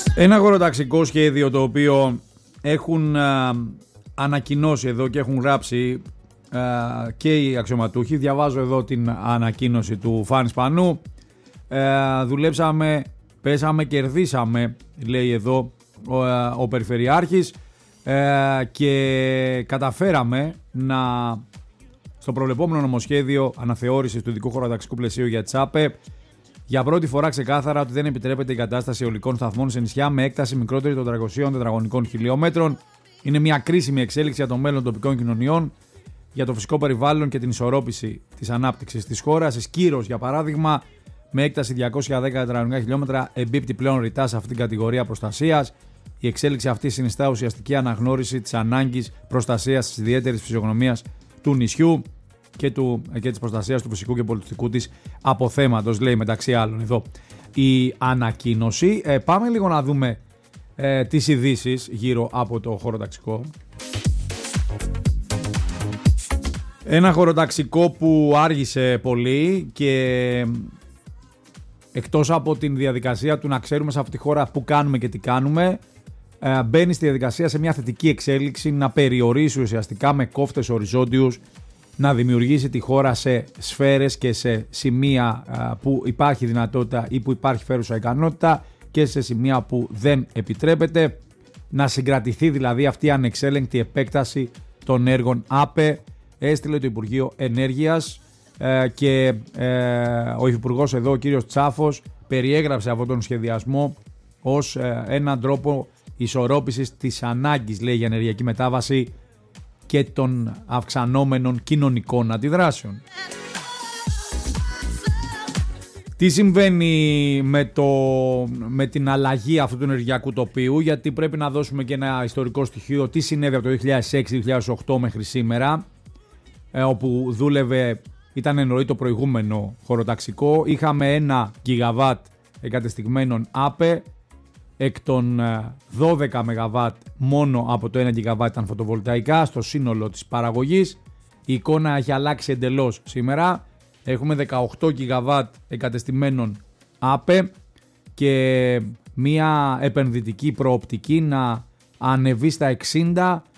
Ένα χωροταξικό σχέδιο το οποίο έχουν ανακοινώσει εδώ και έχουν γράψει και οι αξιωματούχοι. Διαβάζω εδώ την ανακοίνωση του Φάνη Σπανού. Δουλέψαμε, πέσαμε, κερδίσαμε, λέει εδώ ο Περιφερειάρχης, και καταφέραμε στο προβλεπόμενο νομοσχέδιο αναθεώρησης του ειδικού χωροταξικού πλαισίου για τις ΑΠΕ για πρώτη φορά ξεκάθαρα ότι δεν επιτρέπεται η κατάσταση αιωλικών σταθμών σε νησιά με έκταση μικρότερη των 300 τετραγωνικών χιλιόμετρων. Είναι μια κρίσιμη εξέλιξη για το μέλλον των τοπικών κοινωνιών, για το φυσικό περιβάλλον και την ισορρόπηση της ανάπτυξης της χώρας. Η Σκύρος, για παράδειγμα, με έκταση 210 τετραγωνικά χιλιόμετρα, εμπίπτει πλέον ρητά σε αυτήν την κατηγορία προστασίας. Η εξέλιξη αυτή συνιστά ουσιαστική αναγνώριση της ανάγκης προστασίας της ιδιαίτερης φυσιογνωμίας του νησιού και της προστασίας του φυσικού και πολιτιστικού της αποθέματος, λέει μεταξύ άλλων εδώ η ανακοίνωση. Πάμε λίγο να δούμε τις ειδήσεις γύρω από το χωροταξικό. Ένα χωροταξικό που άργησε πολύ και εκτός από την διαδικασία του να ξέρουμε σε αυτή τη χώρα που κάνουμε και τι κάνουμε, μπαίνει στη διαδικασία σε μια θετική εξέλιξη να περιορίσει ουσιαστικά με κόφτες οριζόντιους, να δημιουργήσει τη χώρα σε σφαίρες και σε σημεία που υπάρχει δυνατότητα ή που υπάρχει φέρουσα ικανότητα και σε σημεία που δεν επιτρέπεται, να συγκρατηθεί δηλαδή αυτή η ανεξέλεγκτη επέκταση των έργων ΑΠΕ. Έστειλε το Υπουργείο Ενέργειας και ο Υφυπουργός εδώ, ο κύριος Τσάφος, περιέγραψε αυτόν τον σχεδιασμό ως έναν τρόπο ισορρόπησης της ανάγκης, λέει, για ενεργειακή μετάβαση και των αυξανόμενων κοινωνικών αντιδράσεων. Τι συμβαίνει με την αλλαγή αυτού του ενεργειακού τοπίου, γιατί πρέπει να δώσουμε και ένα ιστορικό στοιχείο τι συνέβη από το 2006-2008 μέχρι σήμερα, όπου δούλευε, ήταν εννοεί το προηγούμενο χωροταξικό. Είχαμε 1 GW εγκατεστηγμένων ΑΠΕ, εκ των 12 ΜW μόνο από το 1 GW ήταν φωτοβολταϊκά στο σύνολο της παραγωγής. Η εικόνα έχει αλλάξει εντελώς σήμερα. Έχουμε 18 GW εγκατεστημένων ΑΠΕ και μια επενδυτική προοπτική να ανεβεί στα 60